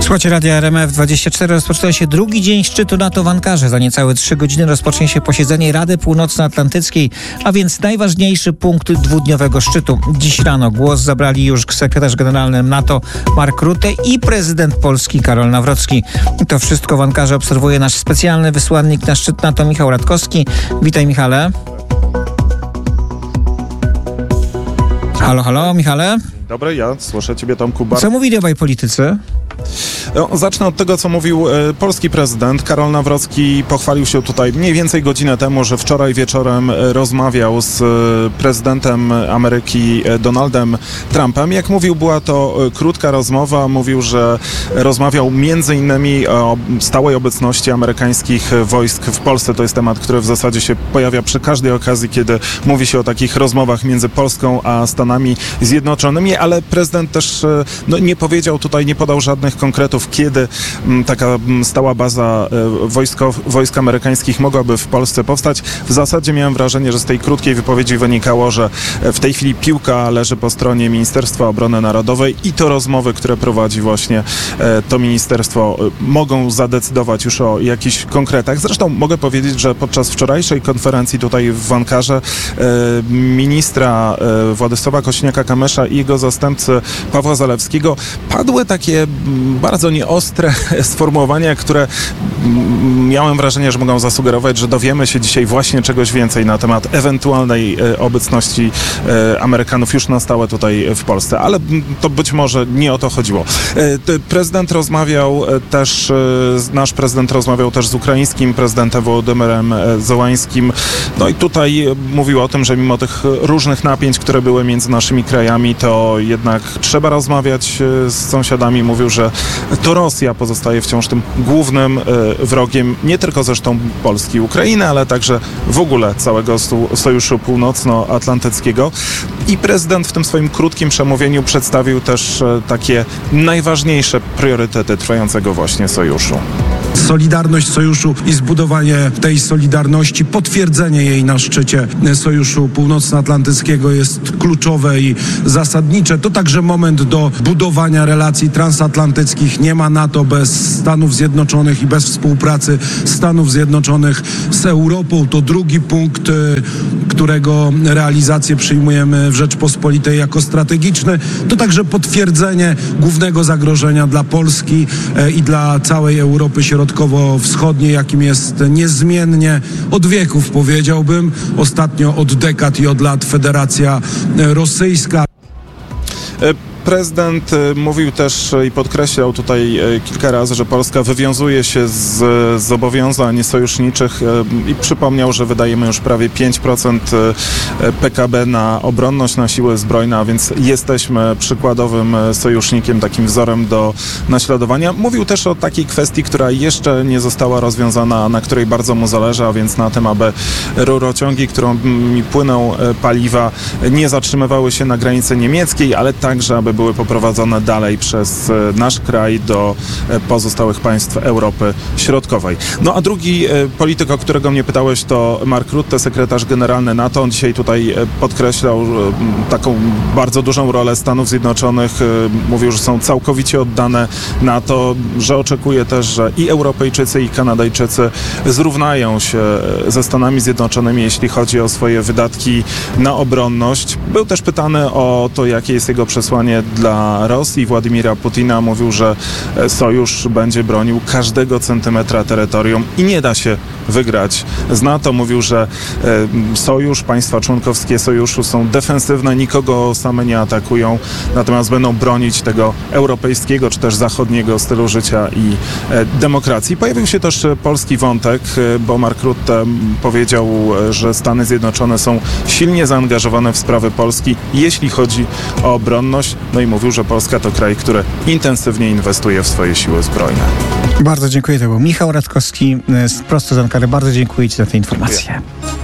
Słuchajcie Radia RMF24. Rozpoczyna się drugi dzień szczytu NATO w Ankarze. Za niecałe 3 godziny rozpocznie się posiedzenie Rady Północnoatlantyckiej, a więc najważniejszy punkt dwudniowego szczytu. Dziś rano głos zabrali już sekretarz generalny NATO Mark Rutte i prezydent Polski Karol Nawrocki. To wszystko w Ankarze obserwuje nasz specjalny wysłannik na szczyt NATO Michał Radkowski. Witaj, Michale. Halo, Michale? Dobry, ja słyszę Ciebie, Tomku. Co mówili obaj politycy? Zacznę od tego, co mówił polski prezydent. Karol Nawrocki pochwalił się tutaj mniej więcej godzinę temu, że wczoraj wieczorem rozmawiał z prezydentem Ameryki Donaldem Trumpem. Jak mówił, była to krótka rozmowa. Mówił, że rozmawiał między innymi o stałej obecności amerykańskich wojsk w Polsce. To jest temat, który w zasadzie się pojawia przy każdej okazji, kiedy mówi się o takich rozmowach między Polską a Stanami Zjednoczonymi, ale prezydent też nie powiedział tutaj, nie podał żadnych konkretów, kiedy taka stała baza wojsk amerykańskich mogłaby w Polsce powstać. W zasadzie miałem wrażenie, że z tej krótkiej wypowiedzi wynikało, że w tej chwili piłka leży po stronie Ministerstwa Obrony Narodowej i to rozmowy, które prowadzi właśnie to ministerstwo, mogą zadecydować już o jakichś konkretach. Zresztą mogę powiedzieć, że podczas wczorajszej konferencji tutaj w Ankarze ministra Władysława Kosiniaka-Kamysza i jego zastępcy Pawła Zalewskiego padły takie bardzo nieostre sformułowania, które miałem wrażenie, że mogą zasugerować, że dowiemy się dzisiaj właśnie czegoś więcej na temat ewentualnej obecności Amerykanów już na stałe tutaj w Polsce, ale to być może nie o to chodziło. Nasz prezydent rozmawiał też z ukraińskim prezydentem Wołodymyrem Zełańskim. No i tutaj mówił o tym, że mimo tych różnych napięć, które były między naszymi krajami, to jednak trzeba rozmawiać z sąsiadami. Mówił, że to Rosja pozostaje wciąż tym głównym wrogiem, nie tylko zresztą Polski i Ukrainy, ale także w ogóle całego Sojuszu Północnoatlantyckiego. I prezydent w tym swoim krótkim przemówieniu przedstawił też takie najważniejsze priorytety trwającego właśnie sojuszu. Solidarność sojuszu i zbudowanie tej solidarności, potwierdzenie jej na szczycie Sojuszu Północnoatlantyckiego jest kluczowe i zasadnicze. To także moment do budowania relacji transatlantyckich. Nie ma NATO bez Stanów Zjednoczonych i bez współpracy Stanów Zjednoczonych z Europą. To drugi punkt, którego realizację przyjmujemy w Rzeczpospolitej jako strategiczny. To także potwierdzenie głównego zagrożenia dla Polski i dla całej Europy Środkowo-Wschodniej, jakim jest niezmiennie od wieków, powiedziałbym, ostatnio od dekad i od lat Federacja Rosyjska. Prezydent mówił też i podkreślał tutaj kilka razy, że Polska wywiązuje się z zobowiązań sojuszniczych i przypomniał, że wydajemy już prawie 5% PKB na obronność, na siły zbrojne, a więc jesteśmy przykładowym sojusznikiem, takim wzorem do naśladowania. Mówił też o takiej kwestii, która jeszcze nie została rozwiązana, na której bardzo mu zależy, a więc na tym, aby rurociągi, którymi płyną paliwa, nie zatrzymywały się na granicy niemieckiej, ale także, aby były poprowadzone dalej przez nasz kraj do pozostałych państw Europy Środkowej. No a drugi polityk, o którego mnie pytałeś, to Mark Rutte, sekretarz generalny NATO. On dzisiaj tutaj podkreślał taką bardzo dużą rolę Stanów Zjednoczonych. Mówił, że są całkowicie oddane NATO, że oczekuje też, że i Europejczycy, i Kanadyjczycy zrównają się ze Stanami Zjednoczonymi, jeśli chodzi o swoje wydatki na obronność. Był też pytany o to, jakie jest jego przesłanie dla Rosji. Władimira Putina mówił, że sojusz będzie bronił każdego centymetra terytorium i nie da się wygrać z NATO. Mówił, że państwa członkowskie sojuszu są defensywne, nikogo same nie atakują, natomiast będą bronić tego europejskiego czy też zachodniego stylu życia i demokracji. Pojawił się też polski wątek, bo Mark Rutte powiedział, że Stany Zjednoczone są silnie zaangażowane w sprawy Polski, jeśli chodzi o obronność. No i mówił, że Polska to kraj, który intensywnie inwestuje w swoje siły zbrojne. Bardzo dziękuję. To był Michał Radkowski prosto z Ankary. Bardzo dziękuję Ci za te informacje.